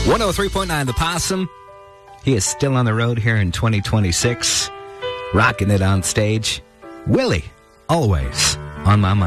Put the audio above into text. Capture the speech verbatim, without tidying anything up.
one oh three point nine The Possum. He is still on the road here in twenty twenty-six, rocking it on stage. Willie, always on my mind.